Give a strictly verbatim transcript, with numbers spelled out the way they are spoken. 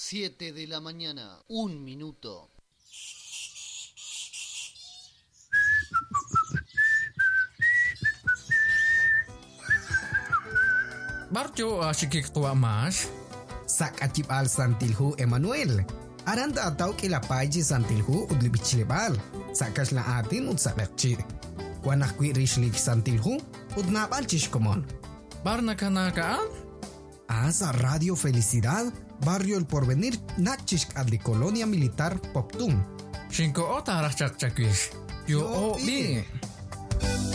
siete de la mañana, un minuto. Barjo asyik tua mas. Sak acip al santilhu Emmanuel. Aranda atau kila paji santilhu udli bichlebal. Sakas la atin ud sakakci. Wanah kwi rishlik santilhu ud napal chishkomon. Barna kanakaan? Asa Radio Felicidad, Barrio El Porvenir, Nachishk adli Colonia Militar Poptum. Shinko o tarah chak chakwish. Yo o bi.